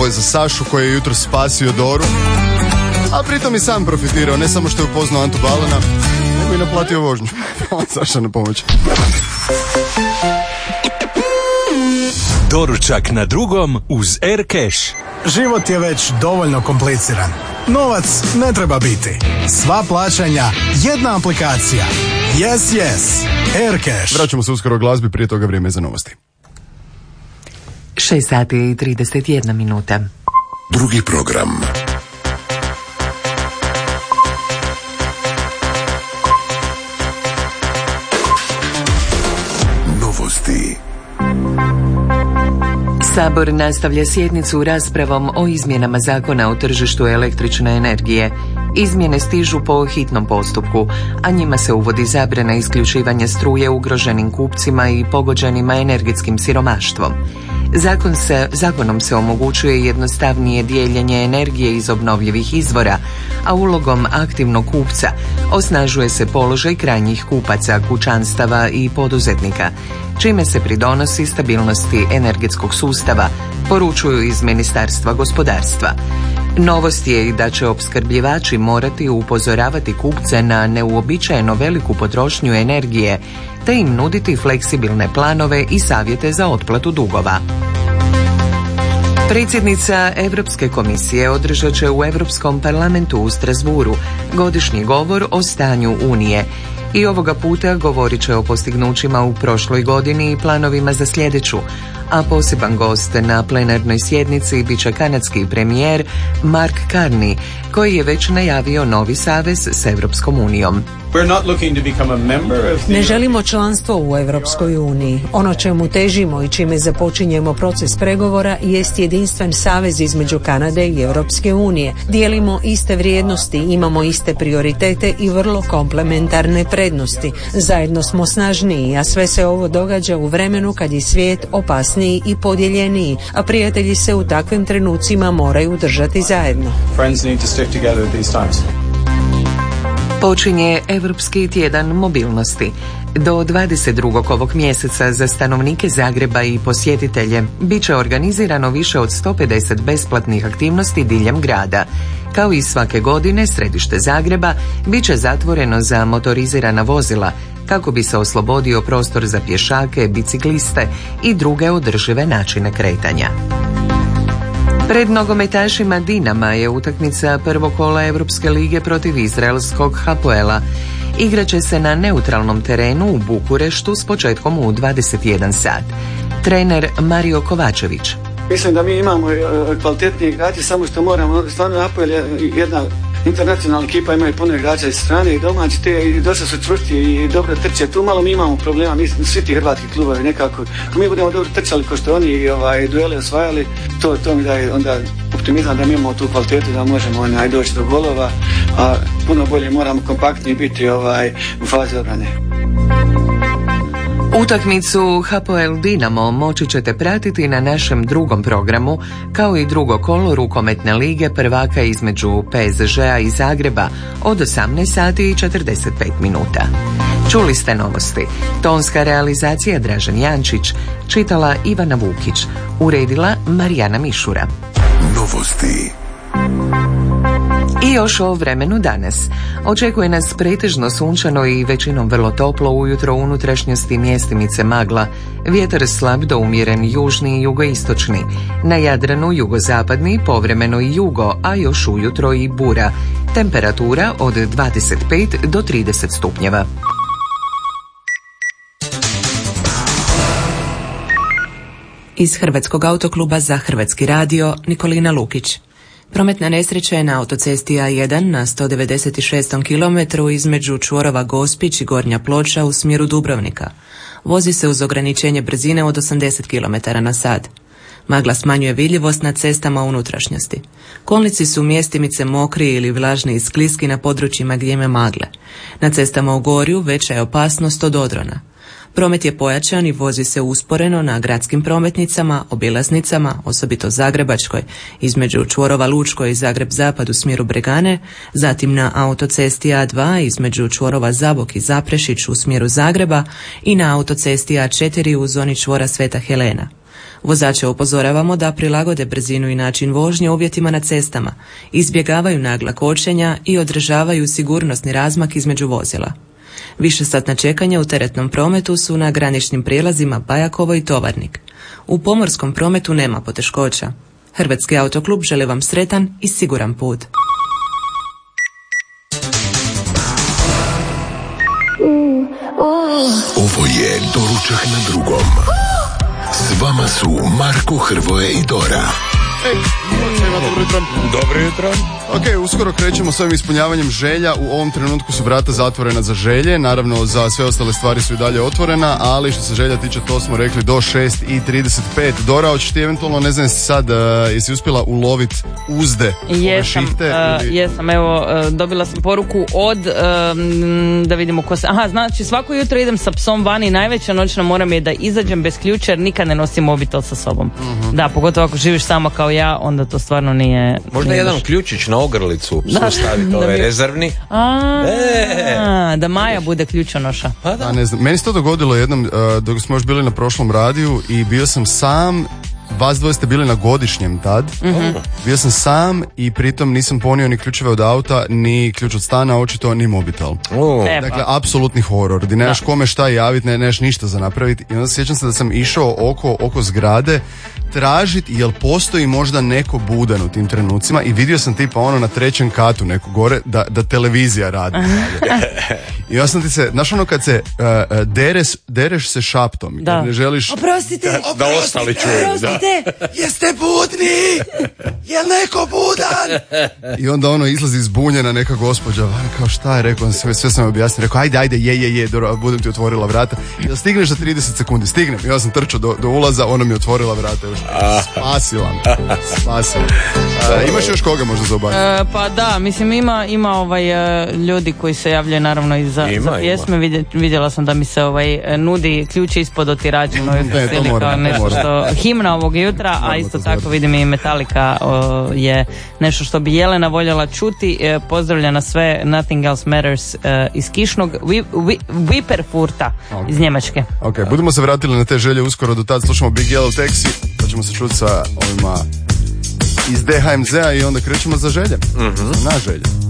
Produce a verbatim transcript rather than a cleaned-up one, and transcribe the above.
Ovo je za Sašu koji je jutro spasio Doru, a pritom i sam profitirao, ne samo što je upoznao Antu Balena, nego i naplatio vožnju. Saša na pomoć. Doručak na drugom uz Aircash. Život je već dovoljno kompliciran. Novac ne treba biti. Sva plaćanja, jedna aplikacija. Yes, yes. Aircash. Vraćamo se uskoro glazbi, prije toga vrijeme za novosti. šest sati i trideset jedna minuta. Drugi program. Novosti. Sabor nastavlja sjednicu raspravom o izmjenama zakona o tržištu električne energije. Izmjene stižu po hitnom postupku, a njima se uvodi zabrana isključivanja struje ugroženim kupcima i pogođenima energetskim siromaštvom. Zakon se, zakonom se omogućuje jednostavnije dijeljenje energije iz obnovljivih izvora, a ulogom aktivnog kupca osnažuje se položaj krajnjih kupaca, kućanstava i poduzetnika, čime se pridonosi stabilnosti energetskog sustava, poručuju iz Ministarstva gospodarstva. Novost je i da će opskrbljivači morati upozoravati kupce na neuobičajeno veliku potrošnju energije, te im nuditi fleksibilne planove i savjete za otplatu dugova. Predsjednica Europske komisije održat će u Europskom parlamentu u Strasbourgu godišnji govor o stanju Unije i ovoga puta govorit će o postignućima u prošloj godini i planovima za sljedeću, a poseban gost na plenarnoj sjednici bit će kanadski premijer Mark Carney, koji je već najavio novi savez s Europskom unijom. Ne želimo članstvo u Europskoj uniji. Ono čemu težimo i čime započinjemo proces pregovora jest jedinstven savez između Kanade i Europske unije. Dijelimo iste vrijednosti, imamo iste prioritete i vrlo komplementarne prednosti. Zajedno smo snažniji, a sve se ovo događa u vremenu kad je svijet opasniji i podijeljeniji, a prijatelji se u takvim trenucima moraju držati zajedno. Počinje Europski tjedan mobilnosti. Do dvadeset drugog ovog mjeseca za stanovnike Zagreba i posjetitelje bit će organizirano više od sto pedeset besplatnih aktivnosti diljem grada. Kao i svake godine, središte Zagreba bit će zatvoreno za motorizirana vozila, kako bi se oslobodio prostor za pješake, bicikliste i druge održive načine kretanja. Pred nogometašima Dinama je utakmica prvog kola Europske lige protiv izraelskog Hapoela. Igraće se na neutralnom terenu u Bukureštu s početkom u dvadeset jedan sat. Trener Mario Kovačević. Mislim da mi imamo kvalitetnije igrače, samo što moramo, stvarno Hapoel je jedna internacionalna ekipa, imaju puno igrača iz strane i domaći, te i dosta su čvrsti i dobro trče. Tu malo mi imamo problema, mi svi ti hrvatski klubovi nekako, ako mi budemo dobro trčali ko što oni i ovaj, duele osvajali, to, to mi daje onda optimizam da mi imamo tu kvalitetu da možemo onaj, doći do golova, a puno bolje moramo kompaktniji biti ovaj, u fazi obrane. Utakmicu Hapoel Dinamo moći ćete pratiti na našem drugom programu, kao i drugo kolo rukometne lige prvaka između P S Ž-a i Zagreba od osamnaest sati i četrdeset pet minuta. Čuli ste novosti. Tonska realizacija Dražen Jančić, čitala Ivana Vukić, uredila Marijana Mišura. Novosti. I još o vremenu danas. Očekuje nas pretežno sunčano i većinom vrlo toplo ujutro u unutrašnjosti mjestimice magla. Vjetar slab do umjeren južni i jugoistočni. Na Jadranu jugozapadni, povremeno i jugo, a još ujutro i bura. Temperatura od dvadeset pet do trideset stupnjeva. Iz Hrvatskog autokluba za Hrvatski radio, Nikolina Lukić. Prometna nesreća je na autocesti A jedan na sto devedeset šestom kilometru između čvorova Gospić i Gornja Ploča u smjeru Dubrovnika. Vozi se uz ograničenje brzine od osamdeset kilometara na sat. Magla smanjuje vidljivost na cestama unutrašnjosti. Kolnici su mjestimice mokri ili vlažni i skliski na područjima gdje ima magle. Na cestama u Gorju veća je opasnost od odrona. Promet je pojačan i vozi se usporeno na gradskim prometnicama, obilaznicama, osobito Zagrebačkoj, između čvorova Lučko i Zagreb Zapad u smjeru Bregane, zatim na autocesti A dva između čvorova Zabok i Zaprešić u smjeru Zagreba i na autocesti A četiri u zoni čvora Sveta Helena. Vozače upozoravamo da prilagode brzinu i način vožnje uvjetima na cestama, izbjegavaju nagla kočenja i održavaju sigurnosni razmak između vozila. Višesatna čekanja u teretnom prometu su na graničnim prijelazima Bajakovo i Tovarnik. U pomorskom prometu nema poteškoća. Hrvatski autoklub želi vam sretan i siguran put. Ovo je Doručak na drugom. S vama su Marko, Hrvoje i Dora. Ej, dobro jutro. Dobro jutro. Ok, uskoro krećemo s ovim ispunjavanjem želja. U ovom trenutku su vrata zatvorena za želje. Naravno, za sve ostale stvari su i dalje otvorena, ali što se želja tiče, to smo rekli do šest i trideset pet. Dora, hoćeš ti eventualno, ne znam, jesi sad, uh, jesi uspjela ulovit uzde ove šihte? Uh, ili... Jesam, evo, uh, dobila sam poruku od, um, da vidimo ko se... Aha, znači, svako jutro idem sa psom vani, najveća noćna mora mi je da izađem bez ključa, jer nikad ne nosim mobitel sa sobom. Uh-huh. Da, pogotovo ako živiš sama kao ja, onda to stvarno nije... Možda nije jedan baš... ključić na ogrlicu Da, staviti da ovaj mi- rezervni. A, E. da Maja bude ključonoša. Pa da. A ne znam, meni se to dogodilo jednom uh, dok smo još bili na prošlom radiju i bio sam sam, vas dvoje ste bili na godišnjem tad, Mhm. bio sam sam i pritom nisam ponio ni ključeve od auta, ni ključ od stana, očito ni mobitel. U, E, Dakle, pa. apsolutni horor, di nemaš kome šta javiti, ne, nemaš ništa za napraviti. I onda sjećam se da sam išao oko, oko zgrade tražiti jel postoji možda neko budan u tim trenucima i vidio sam tipa ono na trećem katu neko gore da, da televizija radi dalje. I onda sam ti se, znaš ono kad se uh, uh, dereš, dereš se šaptom, Da. jer ne želiš... Oprostite, da ostali čuju. Da. oprostite. Jeste budni? Jel neko budan? I onda ono izlazi zbunjena neka gospođa van, kao šta je, rekao, sve, sve sam joj objasnio, rekao ajde, ajde, je, je, je, dobro, budem ti otvorila vrata. Jel stigneš za trideset sekundi? Stignem. I ja sam trčao do, do ulaza, ona mi je otvorila vrata još. Spasila me. Spasila. A, imaš još koga možda za obaviti? E, pa da, mislim ima ima ovaj e, ljudi koji se javljaju naravno i za, Ima, za ima. pjesme. Vidje- vidjela sam da mi se ovaj e, nudi ključ ispod otirača u novoj Ne, to stili moram, kao to nešto moram. što himna ovog jutra, a Moramo isto to tako znati. vidim i Metallica o, je nešto što bi Jelena voljela čuti. E, pozdravlja na sve Nothing Else Matters e, iz Kišnog Vi- Vi- Wipperfurta Ok. iz Njemačke. Ok, budemo se vratili na te želje uskoro, do tad slušamo Big Yellow Taxi, pa ćemo se čuti sa ovima iz D H M Z-a i onda krećemo za želje. Na želje.